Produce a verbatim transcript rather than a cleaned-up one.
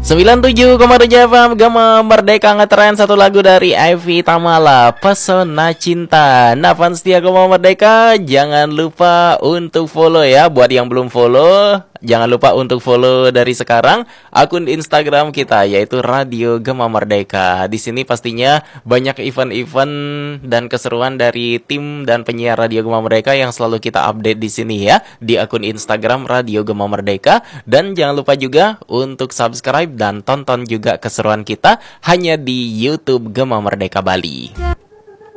sembilan puluh tujuh koma tujuh F M Gema Merdeka ngetren satu lagu dari Ivy Tamala, Pesona Cinta. Nah, fans setia Gema Merdeka, jangan lupa untuk follow ya. Buat yang belum follow, jangan lupa untuk follow dari sekarang akun Instagram kita, yaitu Radio Gema Merdeka. Di sini pastinya banyak event-event dan keseruan dari tim dan penyiar Radio Gema Merdeka yang selalu kita update di sini ya, di akun Instagram Radio Gema Merdeka. Dan jangan lupa juga untuk subscribe dan tonton juga keseruan kita hanya di YouTube Gema Merdeka Bali.